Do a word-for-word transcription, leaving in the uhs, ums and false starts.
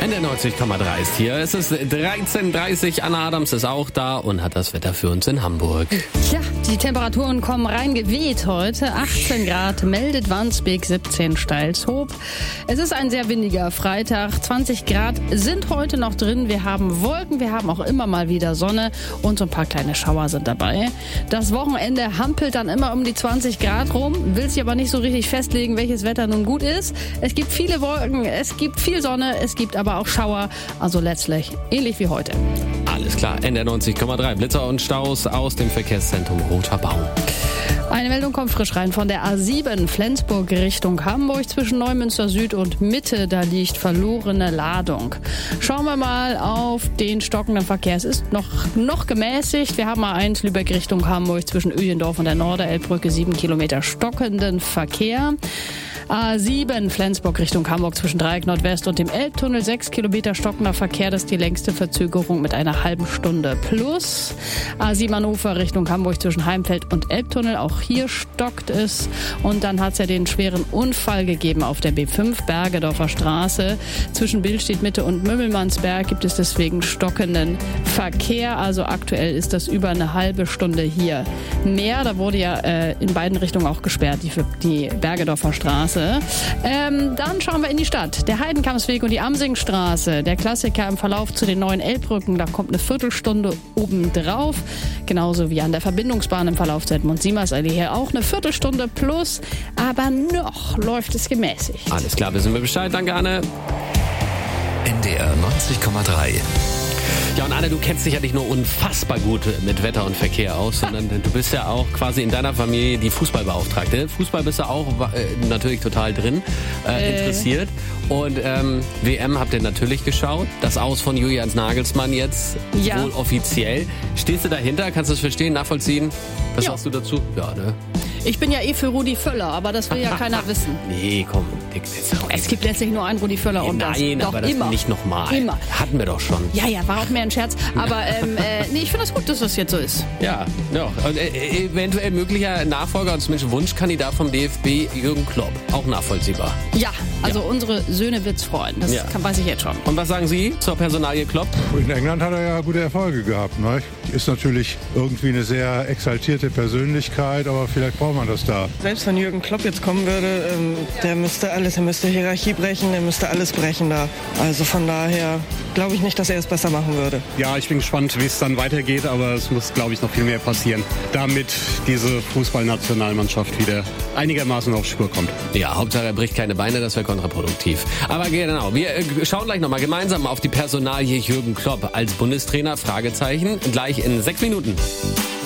N D R neunzig Komma drei ist hier. Es ist dreizehn Uhr dreißig. Anna Adams ist auch da und hat das Wetter für uns in Hamburg. Tja, die Temperaturen kommen reingeweht heute. achtzehn Grad meldet Wandsbek, siebzehn Steilshoop. Es ist ein sehr windiger Freitag. zwanzig Grad sind heute noch drin. Wir haben Wolken, wir haben auch immer mal wieder Sonne und so ein paar kleine Schauer sind dabei. Das Wochenende hampelt dann immer um die zwanzig Grad rum, will sich aber nicht so richtig festlegen, welches Wetter nun gut ist. Es gibt viele Wolken, es gibt viel Sonne, es gibt aber auch Schauer, also letztlich ähnlich wie heute. Alles klar, N D R neunzig Komma drei. Blitzer und Staus aus dem Verkehrszentrum Roter Baum. Eine Meldung kommt frisch rein von der A sieben, Flensburg Richtung Hamburg, zwischen Neumünster Süd und Mitte, da liegt verlorene Ladung. Schauen wir mal auf den stockenden Verkehr. Es ist noch, noch gemäßigt. Wir haben A eins Lübeck Richtung Hamburg, zwischen Öjendorf und der Norderelbbrücke, sieben Kilometer stockenden Verkehr. A sieben, Flensburg Richtung Hamburg, zwischen Dreieck Nordwest und dem Elbtunnel, sechs Kilometer stockender Verkehr, das ist die längste Verzögerung mit einer halben Stunde plus. A sieben Hannover Richtung Hamburg, zwischen Heimfeld und Elbtunnel, auch hier stockt es. Und dann hat es ja den schweren Unfall gegeben auf der B fünf Bergedorfer Straße. Zwischen Billstedt Mitte und Mümmelmannsberg gibt es deswegen stockenden Verkehr. Also aktuell ist das über eine halbe Stunde hier mehr. Da wurde ja äh, in beiden Richtungen auch gesperrt, die, für die Bergedorfer Straße. Ähm, dann schauen wir in die Stadt. Der Heidenkampsweg und die Amsingstraße, der Klassiker im Verlauf zu den neuen Elbbrücken, da kommt eine Viertelstunde obendrauf. Genauso wie an der Verbindungsbahn im Verlauf zur Edmund-Siemers-Allee hier auch eine Viertelstunde plus. Aber noch läuft es gemäßigt. Alles klar, wissen wir Bescheid. Danke, Anne. N D R neunzig Komma drei. Ja, und Anne, du kennst dich ja nicht nur unfassbar gut mit Wetter und Verkehr aus, sondern du bist ja auch quasi in deiner Familie die Fußballbeauftragte. Fußball bist du auch äh, natürlich total drin, äh, äh. interessiert. Und ähm, W M habt ihr natürlich geschaut. Das Aus von Julian Nagelsmann jetzt ja. wohl offiziell. Stehst du dahinter? Kannst du es verstehen, nachvollziehen? Was ja. sagst du dazu? Ja, ne? Ich bin ja eh für Rudi Völler, aber das will ja keiner wissen. Nee, komm. Es gibt letztlich nur einen Rudi Völler und das. Nein, doch aber das immer. nicht nochmal. Immer. Hatten wir doch schon. Ja, ja, war auch mehr ein Scherz. Aber ähm, äh, nee, ich finde es das gut, dass das jetzt so ist. Ja, ja. Und äh, eventuell möglicher Nachfolger und zumindest Wunschkandidat vom D F B, Jürgen Klopp. Auch nachvollziehbar. Ja, also ja. unsere Söhne wird's freuen. Das ja. kann, weiß ich jetzt schon. Und was sagen Sie zur Personalie Klopp? In England hat er ja gute Erfolge gehabt. Ne? Ist natürlich irgendwie eine sehr exaltierte Persönlichkeit, aber vielleicht braucht man das da. Selbst wenn Jürgen Klopp jetzt kommen würde, ähm, der müsste alles, der müsste Hierarchie brechen, der müsste alles brechen da. Also von daher glaube ich nicht, dass er es besser machen würde. Ja, ich bin gespannt, wie es dann weitergeht, aber es muss, glaube ich, noch viel mehr passieren, damit diese Fußballnationalmannschaft wieder einigermaßen auf Spur kommt. Ja, Hauptsache er bricht keine Beine, das wäre kontraproduktiv. Aber genau, wir schauen gleich nochmal gemeinsam auf die Personalie Jürgen Klopp als Bundestrainer, Fragezeichen, gleich in sechs Minuten.